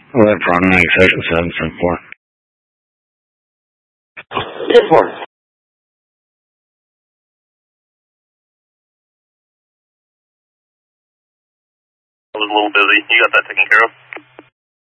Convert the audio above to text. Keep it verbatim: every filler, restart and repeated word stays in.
Left wrong ninety-six, seven seven four. Yes, four. I was a little busy. You got that taken care of?